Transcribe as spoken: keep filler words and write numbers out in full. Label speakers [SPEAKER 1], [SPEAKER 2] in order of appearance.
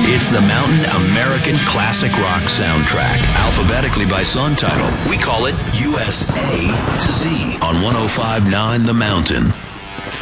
[SPEAKER 1] It's the Mountain American Classic Rock soundtrack. Alphabetically by song title, we call it U S A to Z on one oh five point nine The Mountain.